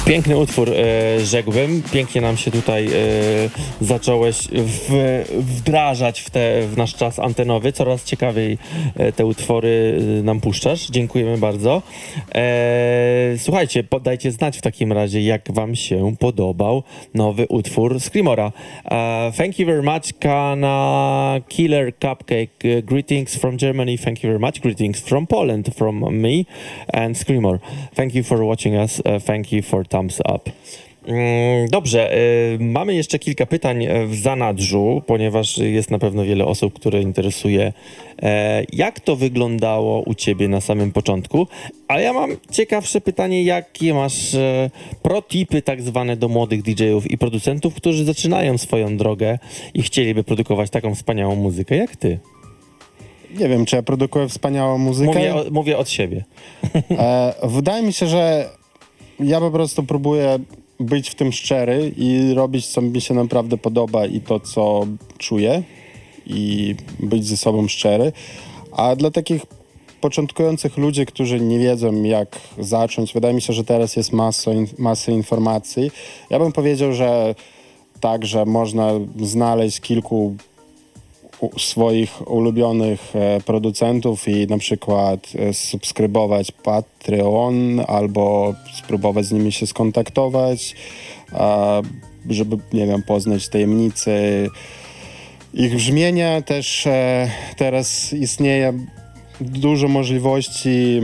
Piękny utwór, rzekłbym. Pięknie nam się tutaj zacząłeś wdrażać w nasz czas antenowy. Coraz ciekawiej te utwory nam puszczasz. Dziękujemy bardzo. Słuchajcie, dajcie znać w takim razie, jak wam się podobał nowy utwór Screamora. Thank you very much, Kana Killer Cupcake. Greetings from Germany. Thank you very much. Greetings from Poland, from me and Screamor. Thank you for watching us. Thank you for thumbs up. Dobrze, mamy jeszcze kilka pytań w zanadrzu, ponieważ jest na pewno wiele osób, które interesuje, jak to wyglądało u ciebie na samym początku. A ja mam ciekawsze pytanie, jakie masz pro-tipy tak zwane do młodych DJ-ów i producentów, którzy zaczynają swoją drogę i chcieliby produkować taką wspaniałą muzykę jak ty? Nie wiem, czy ja produkuję wspaniałą muzykę. Mówię od siebie. Wydaje mi się, że ja po prostu próbuję być w tym szczery i robić, co mi się naprawdę podoba i to, co czuję, i być ze sobą szczery. A dla takich początkujących ludzi, którzy nie wiedzą, jak zacząć, wydaje mi się, że teraz jest masę informacji. Ja bym powiedział, że tak, że można znaleźć kilku swoich ulubionych producentów i na przykład subskrybować Patreon albo spróbować z nimi się skontaktować, żeby, nie wiem, poznać tajemnice ich brzmienia. Też teraz istnieje dużo możliwości,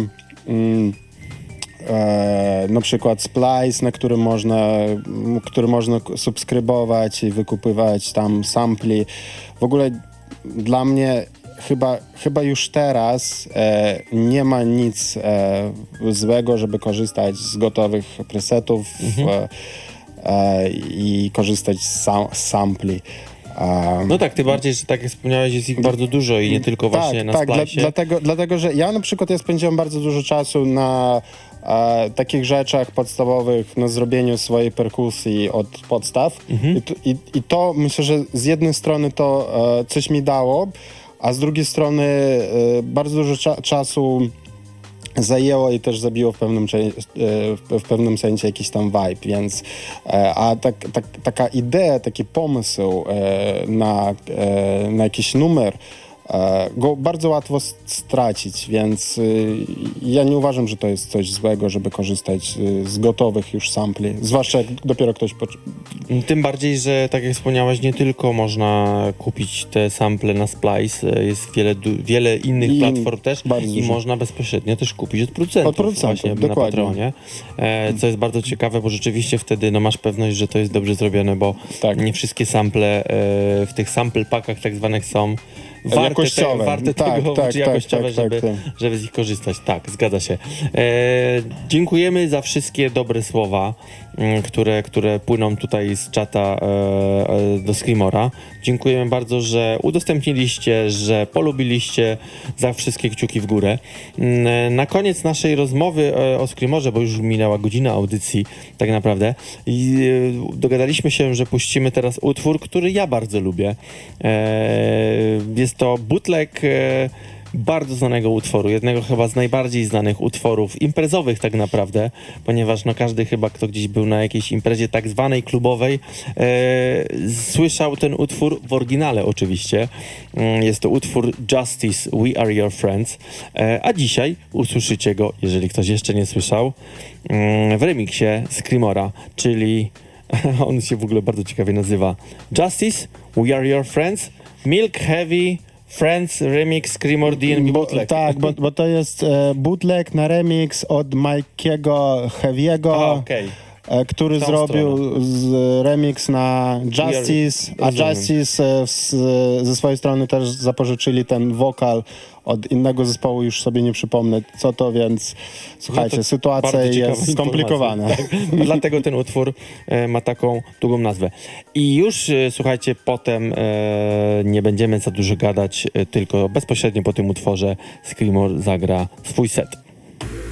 na przykład Splice, na który można subskrybować i wykupywać tam sampli. W ogóle dla mnie chyba już teraz nie ma nic złego, żeby korzystać z gotowych presetów i korzystać z sampli. No tak, tym bardziej, że tak jak wspomniałeś, jest ich bardzo dużo i nie tylko właśnie na Splice'ie. Dlatego, że ja na przykład spędziłem bardzo dużo czasu na takich rzeczach podstawowych, na zrobieniu swojej perkusji od podstaw. I to myślę, że z jednej strony to coś mi dało, a z drugiej strony bardzo dużo czasu zajęło i też zabiło w pewnym sensie jakiś tam vibe, więc taka idea, taki pomysł na jakiś numer go bardzo łatwo stracić, więc ja nie uważam, że to jest coś złego, żeby korzystać z gotowych już sampli, zwłaszcza jak dopiero ktoś... Tym bardziej, że tak jak wspomniałeś, nie tylko można kupić te sample na Splice, jest wiele innych platform też i można bezpośrednio też kupić od producentów właśnie dokładnie. Na Patreonie, co jest bardzo ciekawe, bo rzeczywiście wtedy masz pewność, że to jest dobrze zrobione, bo nie wszystkie sample w tych sample packach tak zwanych są warte tego jakościowe, żeby z nich korzystać. Tak, zgadza się. Dziękujemy za wszystkie dobre słowa, które płyną tutaj z czata do Screamora. Dziękujemy bardzo, że udostępniliście, że polubiliście, za wszystkie kciuki w górę. Na koniec naszej rozmowy o Screamorze, bo już minęła godzina audycji tak naprawdę, i dogadaliśmy się, że puścimy teraz utwór, który ja bardzo lubię. Jest to bootleg bardzo znanego utworu, jednego chyba z najbardziej znanych utworów imprezowych tak naprawdę, ponieważ każdy chyba, kto gdzieś był na jakiejś imprezie tak zwanej klubowej, słyszał ten utwór w oryginale oczywiście. Jest to utwór Justice, We Are Your Friends, a dzisiaj usłyszycie go, jeżeli ktoś jeszcze nie słyszał, w remiksie Screamora, czyli on się w ogóle bardzo ciekawie nazywa Justice, We Are Your Friends, Milk Heavy Friends Remix Screamor DNB Bootleg. Tak, bo to jest bootleg na remix od Mikey'ego Heavy'ego, który zrobił remix na Justice, a Justice ze swojej strony też zapożyczyli ten wokal od innego zespołu, już sobie nie przypomnę co to, więc słuchajcie, sytuacja jest skomplikowana. Tak? Dlatego ten utwór ma taką długą nazwę. I już, słuchajcie, potem nie będziemy za dużo gadać, tylko bezpośrednio po tym utworze Screamor zagra swój set.